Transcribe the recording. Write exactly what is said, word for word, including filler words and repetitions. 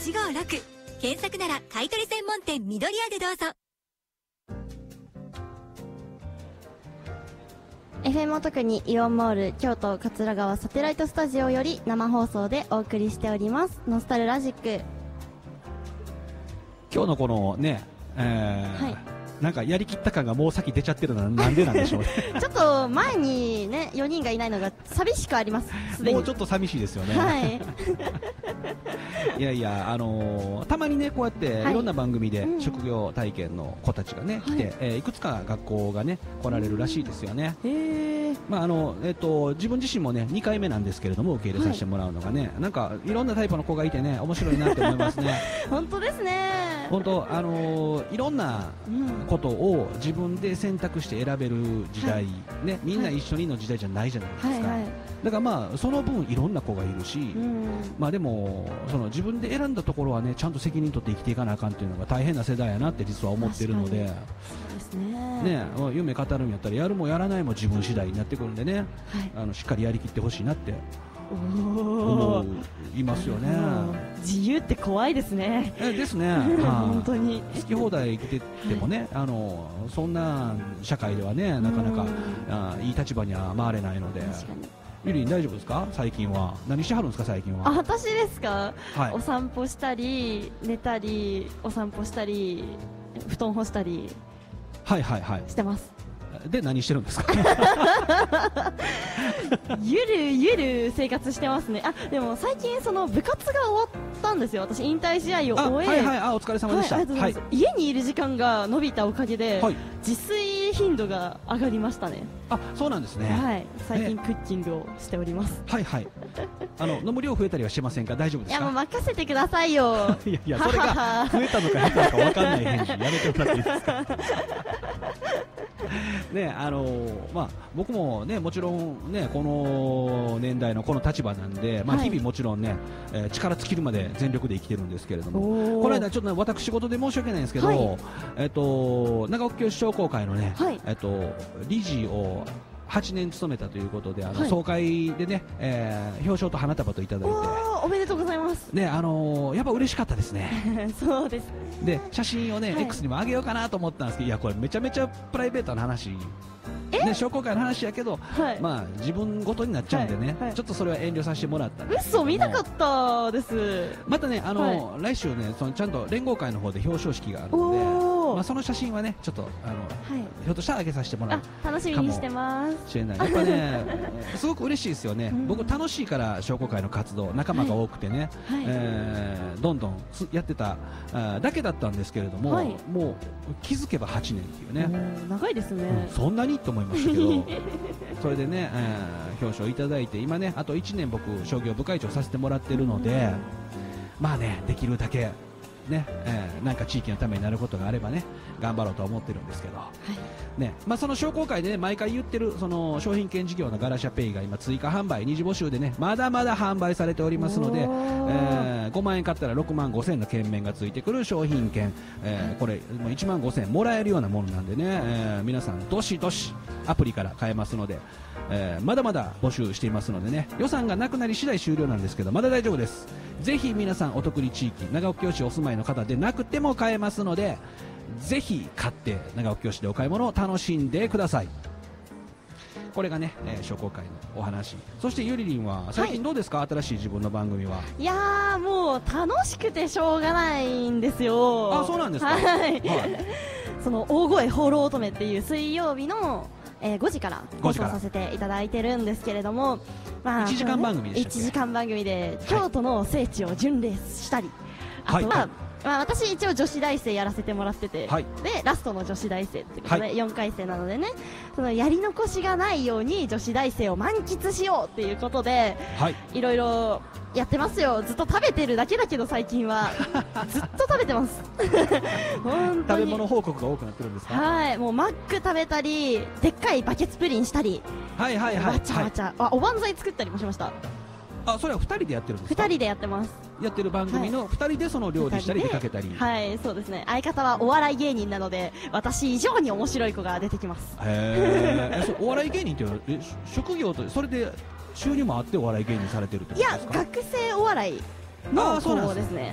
ちごろく、検索なら買取専門店緑屋でどうぞ。 エフエム 特にイオンモール京都桂川サテライトスタジオより生放送でお送りしておりますノスタルラジック。 今日のこのね、えーはいなんかやりきった感がもう先出ちゃってるのはなんでなんでしょうねちょっと前にねよにんがいないのが寂しくあります。すでにもうちょっと寂しいですよね、 はいいやいや、あのーたまにねこうやってはいいろんな番組でうん職業体験の子たちがね、来て、えーいくつか学校がね来られるらしいですよね。 へえ。 まああのえっと自分自身もねにかいめなんですけれども受け入れさせてもらうのがね、なんかいろんなタイプの子がいてね面白いなって思いますね。 本当ですね。 本当あのーいろんなうんことを自分で選択して選べる時代、 はいね、みんな一緒にの時代じゃないじゃないですか、 はいはい。 だからまあその分いろんな子がいるし、 うんまあでもその自分で選んだところはねちゃんと責任取って生きていかなあかんっていうのが大変な世代やなって実は思ってるので、 そうですね。 ね、夢語るんやったらやるもやらないも自分次第になってくるんでね、 はい。 あのしっかりやりきってほしいなってお思お。 いますよね。 自由って怖いですね。 えですね、は本当に。 い、好き放題生きててもね、あのそんな社会ではねなかなかうんあいい立場には回れないので。 確かに。 ゆりん大丈夫ですか最近は。何してはるんですか最近あ、 は。 私ですか。 はいお散歩したり寝たりお散歩したり布団干したりはいはいはい。 してます。 で何してるんですかゆるゆる生活してますね。あ、でも最近その部活が終わったんですよ。私引退試合あを終え、 はいはい、あお疲れ様でした。 はい、ありがとうございます。家にいる時間が伸びたおかげで、 はい自炊頻度が上がりましたね。 あそうなんですね。 はい、最近クッキングをしております。 はいはい。あの飲む量増えたりはしてませんか大丈夫ですいやもうか。 任せてくださいよ。 いやいやそれが増えたのか減ったのかわかんない返事やめてもらっていいですか。ねあのーまあ僕もねもちろんねこの年代のこの立場なんで、まあはい日々もちろんね、えー力尽きるまで全力で生きてるんですけれども。 おーこの間ちょっとね私事で申し訳ないんですけど、 はいえっと長岡京市商工会のね、 はいえっと理事をはちねん務めたということであの、 はい総会でね、えー表彰と花束といただいて。 おーおめでとうございます。 ねあのーやっぱ嬉しかったですね。 そうです。 で写真をね、 はい X にも上げようかなと思ったんですけど、いやこれめちゃめちゃプライベートな話、ね、商工会の話やけど、 はい。 まあ自分ごとになっちゃうんでね、 はいはいちょっとそれは遠慮させてもらったんですけども嘘見たかったです。 またねあの、来週ねそのちゃんと連合会の方で表彰式があるので、 おーまあ、その写真はねちょっとあのはい。 ひょっとしたら上げさせてもらうあ、楽しみにしてます。 しれない。やっぱねすごく嬉しいですよね、 うん僕楽しいから商工会の活動仲間が多くてね、 はい。 えーどんどんすやってたあーだけだったんですけれども、 はいもう気づけばはちねんっていうね、 おー長いですね。 うんそんなにと思いましたけどそれでね、えー表彰いただいて今ねあといちねん僕商業部会長させてもらってるので、まあねできるだけね、えーなんか地域のためになることがあればね頑張ろうとは思ってるんですけど、ねまあ、その商工会で、ね、毎回言ってるその商品券事業のガラシャペイが今追加販売二次募集でねまだまだ販売されておりますので、えおーーごまん円買ったらろくまんごせんの券面がついてくる商品券、えーこれもういちまんごせんもらえるようなものなんでね、えー皆さんどしどしアプリから買えますので、えーまだまだ募集していますのでね予算がなくなり次第終了なんですけどまだ大丈夫です。ぜひ皆さんお得に地域長岡京市お住まいの方でなくても買えますのでぜひ買って長岡京市でお買い物を楽しんでください。これがね、えー商工会のお話。そしてゆりりんは最近どうですか、新しい自分の番組は。 いやーもう楽しくてしょうがないんですよ。 あそうなんですか。 はい。 はいその大声放浪乙女っていう水曜日の、えー、ごじから放ごじから送させていただいてるんですけれども、まいちじかん番組でしたっけいちじかん番組で京都の聖地を巡礼したり、 はいあとは、 はいまあ、私一応女子大生やらせてもらってて、 はいでラストの女子大生ってことはでよんかい生なのでね、そのやり残しがないように女子大生を満喫しようっていうことではい。 いろいろやってますよ。ずっと食べてるだけだけど最近はずっと食べてます本当に食べ物報告が多くなってるんですか。 はい、もうマック食べたりでっかいバケツプリンしたり、 はいはいはい。 わちゃわちゃ、あおばんざい作ったりもしました。 あそれはふたりでやってるんですか。 ふたりでやってます。 やってる番組のふたりでその料理したり出かけたり。 はいそうですね。相方はお笑い芸人なので私以上に面白い子が出てきます。 へーえそうお笑い芸人ってえ職業とそれで収入もあってお笑い芸人されてるってこいやとですか。 学生お笑いあのーそうなんで子ですすね。